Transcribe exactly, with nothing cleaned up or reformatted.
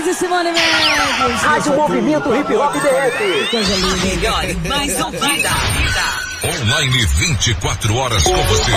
e Simone Mendes. Rádio Movimento Hip Hop D F. Coisa linda. Melhor e mais ouvida. Online vinte e quatro horas com você.